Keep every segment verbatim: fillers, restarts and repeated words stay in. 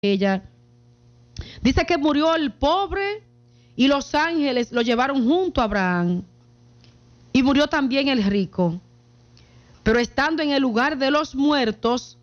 ella. Dice que murió el pobre y los ángeles lo llevaron junto a Abraham. Y murió también el rico. Pero estando en el lugar de los muertos,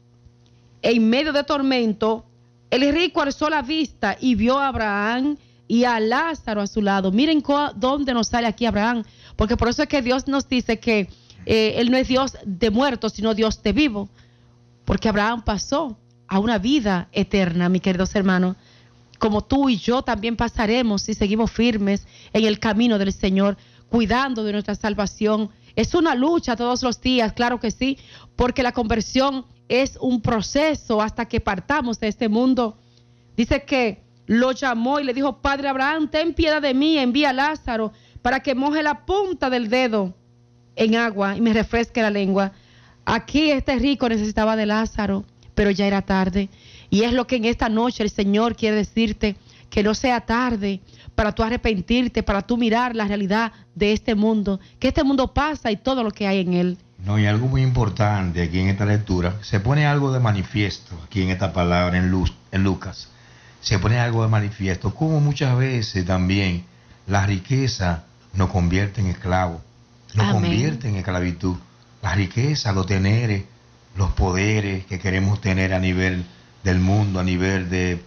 en medio de tormento, el rico alzó la vista y vio a Abraham y a Lázaro a su lado. Miren dónde nos sale aquí Abraham, porque por eso es que Dios nos dice que eh, Él no es Dios de muertos, sino Dios de vivos. Porque Abraham pasó a una vida eterna, mis queridos hermanos, como tú y yo también pasaremos si seguimos firmes en el camino del Señor, cuidando de nuestra salvación. Es una lucha todos los días, claro que sí, porque la conversión es un proceso hasta que partamos de este mundo. Dice que lo llamó y le dijo: Padre Abraham, ten piedad de mí, envía a Lázaro para que moje la punta del dedo en agua y me refresque la lengua. Aquí este rico necesitaba de Lázaro, pero ya era tarde. Y es lo que en esta noche el Señor quiere decirte, que no sea tarde para tú arrepentirte, para tú mirar la realidad de este mundo, que este mundo pasa y todo lo que hay en él. No, y algo muy importante aquí en esta lectura, se pone algo de manifiesto, aquí en esta palabra, en, Luz, en Lucas, se pone algo de manifiesto, como muchas veces también la riqueza nos convierte en esclavos, nos Amén. convierte en esclavitud. La riqueza, los teneres, los poderes que queremos tener a nivel del mundo, a nivel de,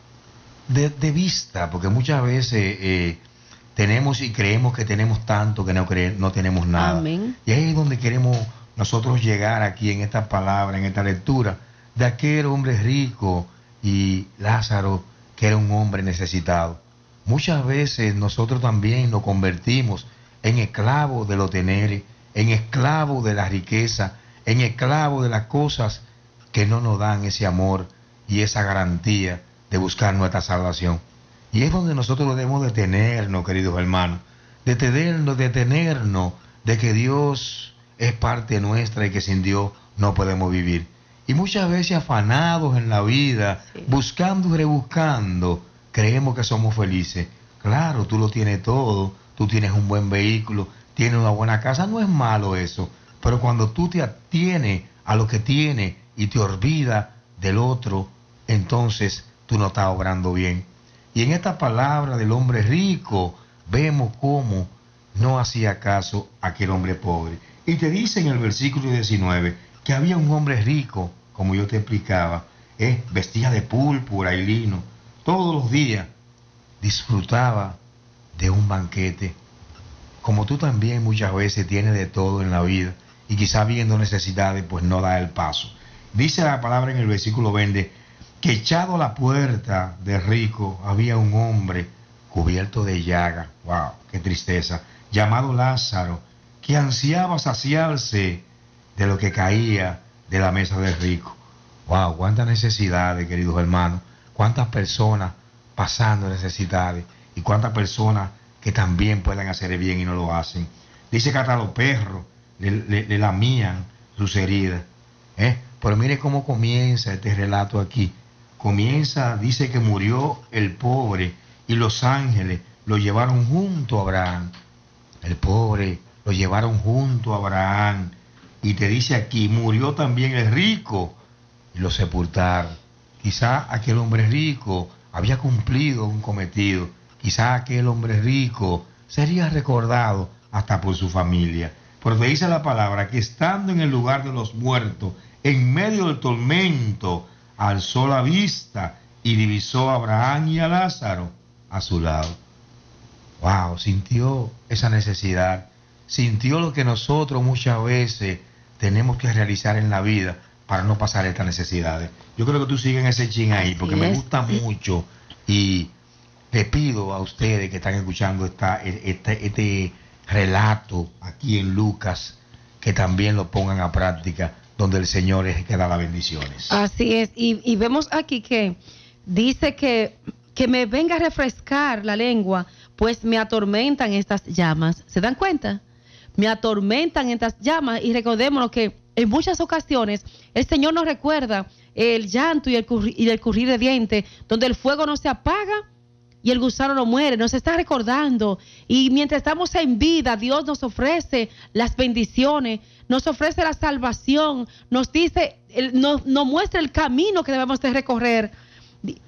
de, de vista, porque muchas veces eh, tenemos y creemos que tenemos tanto que no, cre no tenemos nada. Amén. Y ahí es donde queremos nosotros llegar aquí en esta palabra, en esta lectura, de aquel hombre rico y Lázaro, que era un hombre necesitado. Muchas veces nosotros también nos convertimos en esclavos de los teneres, en esclavos de la riqueza, en esclavos de las cosas que no nos dan ese amor y esa garantía de buscar nuestra salvación. Y es donde nosotros debemos detenernos, queridos hermanos, detenernos, detenernos de que Dios es parte nuestra y que sin Dios no podemos vivir. Y muchas veces afanados en la vida, sí. buscando y rebuscando, creemos que somos felices. Claro, tú lo tienes todo, tú tienes un buen vehículo, tienes una buena casa, no es malo eso, pero cuando tú te atienes a lo que tienes y te olvidas del otro, entonces tú no estás obrando bien. Y en esta palabra del hombre rico, vemos cómo no hacía caso a aquel hombre pobre. Y te dice en el versículo diecinueve que había un hombre rico, como yo te explicaba, eh, vestía de púrpura y lino, todos los días disfrutaba de un banquete. Como tú también muchas veces tienes de todo en la vida y quizás viendo necesidades, pues no da el paso. Dice la palabra en el versículo veinte que echado a la puerta del rico había un hombre cubierto de llaga, wow, qué tristeza, llamado Lázaro, que ansiaba saciarse de lo que caía de la mesa del rico. Wow, cuántas necesidades, queridos hermanos, cuántas personas pasando necesidades y cuántas personas que también puedan hacer el bien y no lo hacen. Dice que hasta los perros le, le, le lamían sus heridas. ¿eh? Pero mire cómo comienza este relato aquí. Comienza, dice que murió el pobre y los ángeles lo llevaron junto a Abraham. El pobre lo llevaron junto a Abraham. Y te dice aquí, murió también el rico y lo sepultaron. Quizá aquel hombre rico había cumplido un cometido. Quizá aquel hombre rico sería recordado hasta por su familia. Pero te dice la palabra que estando en el lugar de los muertos, en medio del tormento, alzó la vista y divisó a Abraham y a Lázaro a su lado. Wow, sintió esa necesidad, sintió lo que nosotros muchas veces tenemos que realizar en la vida para no pasar estas necesidades. Yo creo que tú sigues ese chin ahí, porque me gusta mucho y le pido a ustedes que están escuchando esta, este, este relato aquí en Lucas, que también lo pongan a práctica, donde el Señor es el que da las bendiciones. Así es, y, y vemos aquí que dice que, que me venga a refrescar la lengua, pues me atormentan estas llamas. ¿Se dan cuenta? Me atormentan estas llamas, y recordémonos que en muchas ocasiones el Señor nos recuerda el llanto y el, y el crujir de dientes, donde el fuego no se apaga y el gusano no muere, nos está recordando. Y mientras estamos en vida, Dios nos ofrece las bendiciones, nos ofrece la salvación, nos dice, nos, nos muestra el camino que debemos de recorrer. Di-